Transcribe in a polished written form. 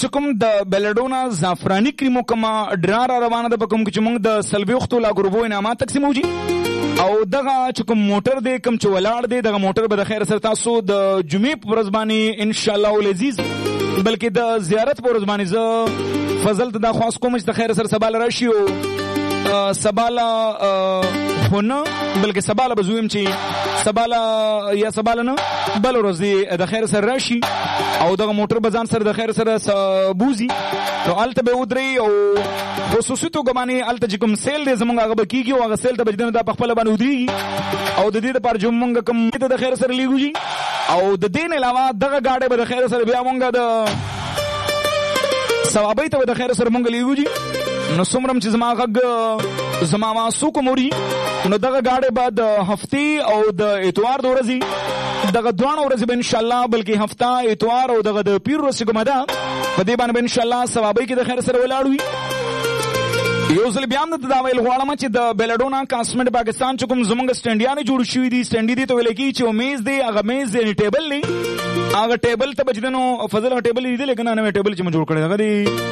چکم د بیلډونا زعفرانی کریمو کما ډرار روانه د پکم چې موږ د سلويختو لا ګروبو انعامات تقسیمو جی او دغه چکم موټر دی کم چې ولاړ دی دغه موټر به د خیر سره تاسو د جمعې په ورځ باندې ان شاء الله العزیز بلکې د زیارت په ورځ باندې زه فضل ته دا خاص کوم چې د خیر سره سبال راشي او سبالا خونه بلکې سبالا بزویم چې سبالا یا سبالا نه بل ورځ دی د خیر سره راشي او دغه موټر بزان سره د خیر سره بوزي نو الته به ودري او خصوصي توګه باندې الته چې کوم سیل دی زمونږ هغه بکیږي او هغه سیل ته بجدنه د خپل باندې ودريږي او د دې لپاره چې مونږ کوم ته د خیر سره لیږي او د دین علاوه دغه گاډي به د خیر سره بیا مونږ د ثوابي ته د خیر سره مونږ لیږي نو سمرم چې زما غږ زما واسو کوموري نو دغه گاډي بعد هفتي او د اتوار د ورځې دغه دوه ورځې به ان شاء الله بلکې هفته اتوار او دغه د پیر ورځې کومه ده په دې باندې ان شاء الله ثوابي کې د خیر سره ولاړوي یو ځل بیا هم د دا ویل غواړم چې د بیلډونا کاسمیټ پاکستان چې کوم زمونږ سټنډیانې جوړ شوي دي سټنډي دي ته ویل کېږي چې میز دی هغه میز دی ټیبل دی هغه ټیبل ته بچدنو فضل هغه ټیبل دی لیکن نوې ټیبل چې موږ جوړ کړی هغه دی